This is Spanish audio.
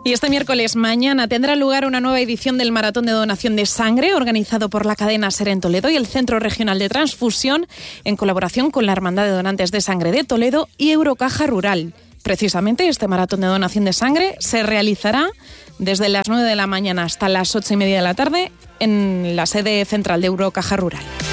Y este miércoles mañana tendrá lugar una nueva edición del Maratón de Donación de Sangre organizado por la cadena SER en Toledo y el Centro Regional de Transfusión en colaboración con la Hermandad de Donantes de Sangre de Toledo y Eurocaja Rural. Precisamente este Maratón de Donación de Sangre se realizará desde las 9 de la mañana hasta las 8:30 de la tarde en la sede central de Eurocaja Rural.